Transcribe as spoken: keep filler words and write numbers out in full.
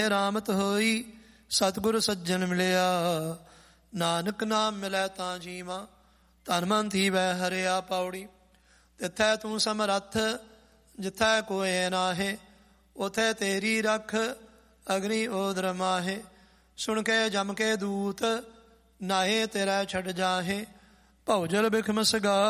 ਰਾਮਤ ਹੋਈ ਸਤਿਗੁਰ ਸੱਜਣ ਮਿਲਿਆ। ਨਾਨਕ ਨਾਮ ਮਿਲੈ ਤਾਂ ਜੀਵਾਂ ਤਨ ਮਨ ਥੀਵੈ ਹਰਿਆ। ਪੌੜੀ ਤਿੱਥੈ ਤੂੰ ਸਮਰੱਥ ਜਿੱਥੈ ਕੋਇ ਨਾਹੇ, ਉਥੇ ਤੇਰੀ ਰਖ ਅਗਨੀ ਓਦਰ ਮਾਹੇ। ਸੁਣ ਕੇ ਜਮ ਕੇ ਦੂਤ ਨਾਹੇ ਤੇਰਾ ਛੱਡ ਜਾਹੇ, ਭਉਜਲ ਬਿਖਮ ਸਗਾ